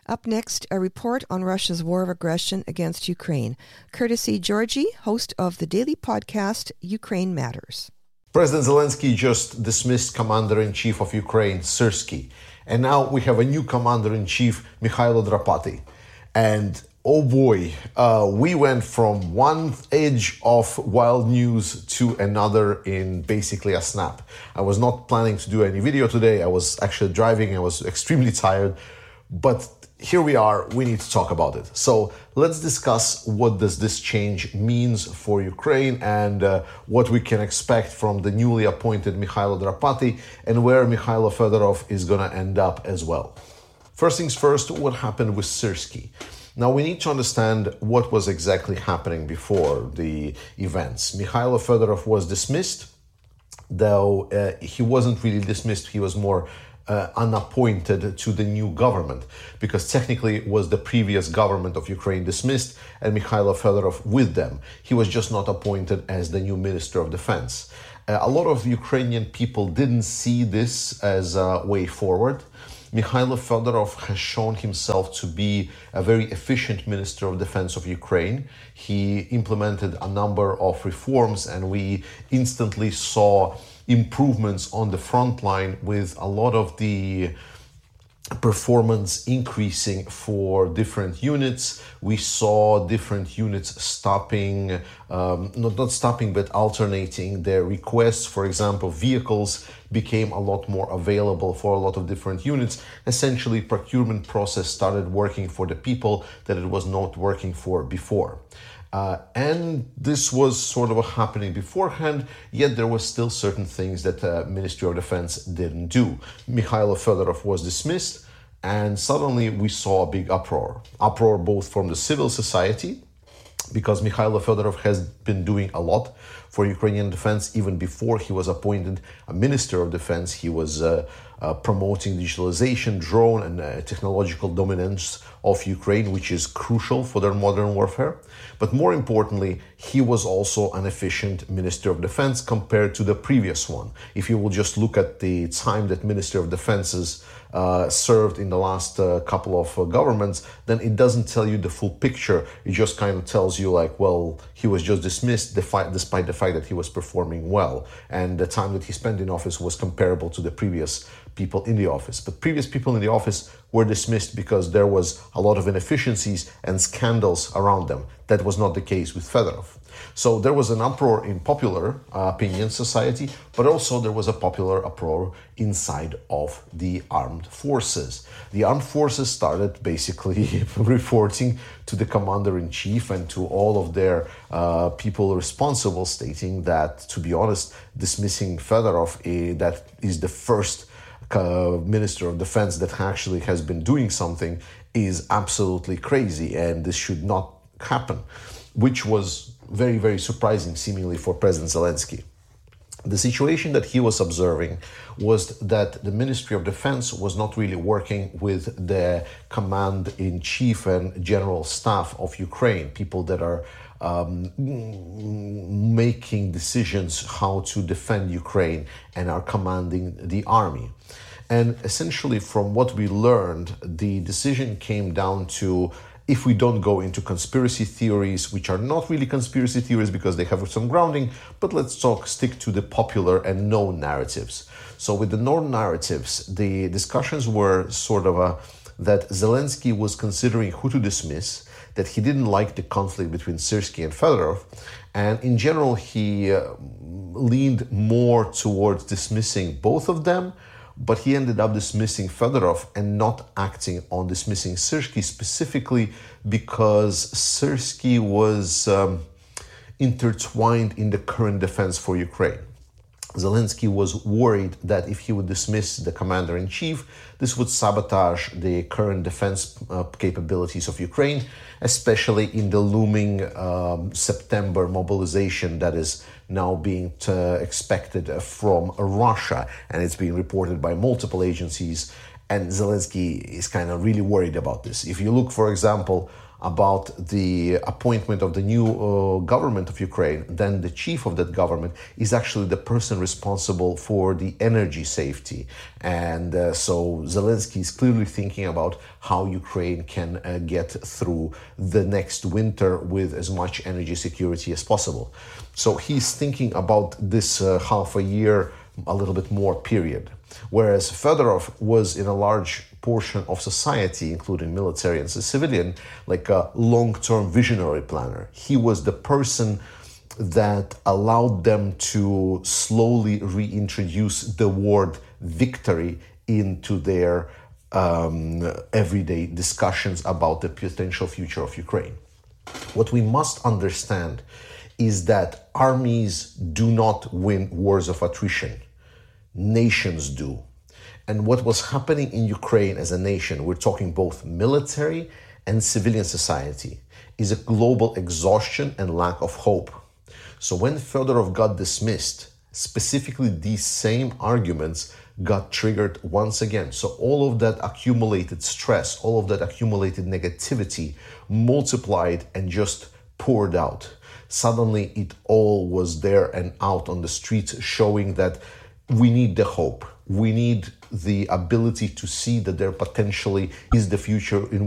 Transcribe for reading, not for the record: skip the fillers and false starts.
Up next, a report on Russia's war of aggression against Ukraine, courtesy Georgie, host of the daily podcast Ukraine Matters. President Zelensky just dismissed Commander-in-Chief of Ukraine, Syrskyi. And now we have a new Commander-in-Chief, Mikhailo Drapati. And oh boy, we went from one edge of wild news to another in basically a snap. I was not planning to do any video today. I was actually driving. I was extremely tired. But here we are, we need to talk about it. So let's discuss what does this change means for Ukraine and what we can expect from the newly appointed Mikhailo Drapati and where Mikhailo Fedorov is going to end up as well. First things first, what happened with Syrskyi? Now we need to understand what was exactly happening before the events. Mikhailo Fedorov was dismissed, though he wasn't really dismissed, he was more unappointed to the new government, because technically it was the previous government of Ukraine dismissed and Mikhailo Fedorov with them. He was just not appointed as the new Minister of Defense. A lot of Ukrainian people didn't see this as a way forward. Mikhailo Fedorov has shown himself to be a very efficient Minister of Defense of Ukraine. He implemented a number of reforms and we instantly saw improvements on the front line with a lot of the performance increasing for different units. We saw different units stopping, not stopping, but alternating their requests. For example, vehicles became a lot more available for a lot of different units. Essentially, procurement process started working for the people that it was not working for before. And this was sort of happening beforehand, yet there was still certain things that the Ministry of Defense didn't do. Mikhailo Fedorov was dismissed, and suddenly we saw a big uproar. Uproar both from the civil society, because Mikhailo Fedorov has been doing a lot for Ukrainian defense. Even before he was appointed a Minister of Defense, he was promoting digitalization, drone and technological dominance of Ukraine, which is crucial for their modern warfare. But more importantly, he was also an efficient Minister of Defense compared to the previous one. If you will just look at the time that Minister of Defenses served in the last couple of governments, then it doesn't tell you the full picture. It just kind of tells you like, well, he was just dismissed despite the fact that he was performing well. And the time that he spent in office was comparable to the previous people in the office. But previous people in the office were dismissed because there was a lot of inefficiencies and scandals around them. That was not the case with Fedorov. So there was an uproar in popular opinion society, but also there was a popular uproar inside of the armed forces. The armed forces started basically reporting to the commander-in-chief and to all of their people responsible, stating that, to be honest, dismissing Fedorov, that is the first Minister of Defense that actually has been doing something, is absolutely crazy and this should not happen, which was very, very surprising seemingly for President Zelensky. The situation that he was observing was that the Ministry of Defense was not really working with the Command-in-Chief and General Staff of Ukraine, people that are making decisions how to defend Ukraine and are commanding the army. And essentially, from what we learned, the decision came down to, if we don't go into conspiracy theories, which are not really conspiracy theories because they have some grounding, but let's stick to the popular and known narratives. So with the known narratives, the discussions were sort of that Zelensky was considering who to dismiss, that he didn't like the conflict between Syrskyi and Fedorov, and in general he leaned more towards dismissing both of them, but he ended up dismissing Fedorov and not acting on dismissing Syrskyi, specifically because Syrskyi was intertwined in the current defense for Ukraine. Zelensky was worried that if he would dismiss the commander-in-chief, this would sabotage the current defense capabilities of Ukraine, especially in the looming September mobilization that is now being expected from Russia, and it's being reported by multiple agencies, and Zelensky is kind of really worried about this. If you look, for example, about the appointment of the new government of Ukraine, then the chief of that government is actually the person responsible for the energy safety. And so Zelensky is clearly thinking about how Ukraine can get through the next winter with as much energy security as possible. So he's thinking about this half a year, a little bit more period. Whereas Fedorov was in a large portion of society, including military and civilian, like a long-term visionary planner. He was the person that allowed them to slowly reintroduce the word victory into their everyday discussions about the potential future of Ukraine. What we must understand is that armies do not win wars of attrition. Nations do. And what was happening in Ukraine as a nation, we're talking both military and civilian society, is a global exhaustion and lack of hope. So when Fedorov got dismissed, specifically these same arguments got triggered once again. So all of that accumulated stress, all of that accumulated negativity multiplied and just poured out. Suddenly it all was there and out on the streets, showing that we need the hope. We need the ability to see that there potentially is the future in